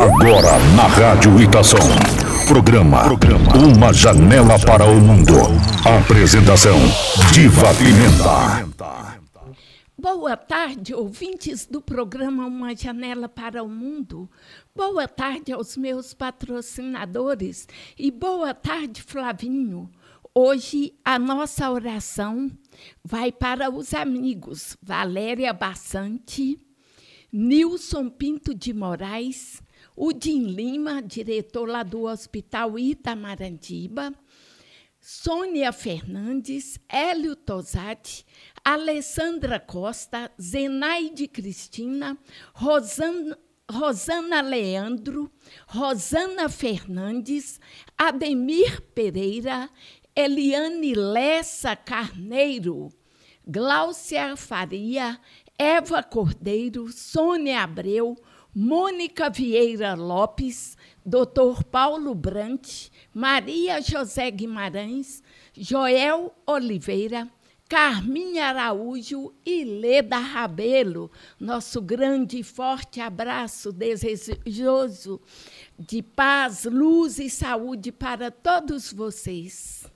Agora na Rádio Itação. Programa Uma Janela para o Mundo. Apresentação Diva Pimenta. Boa tarde, ouvintes do programa Uma Janela para o Mundo. Boa tarde aos meus patrocinadores e boa tarde, Flavinho. Hoje a nossa oração vai para os amigos Valéria Bassante, Nilson Pinto de Moraes, Udim Lima, diretor lá do Hospital Itamarandiba, Sônia Fernandes, Hélio Tosati, Alessandra Costa, Zenaide Cristina, Rosana Leandro, Rosana Fernandes, Ademir Pereira, Eliane Lessa Carneiro, Gláucia Faria, Eva Cordeiro, Sônia Abreu, Mônica Vieira Lopes, Dr. Paulo Brant, Maria José Guimarães, Joel Oliveira, Carminha Araújo e Leda Rabelo. Nosso grande e forte abraço desejoso de paz, luz e saúde para todos vocês.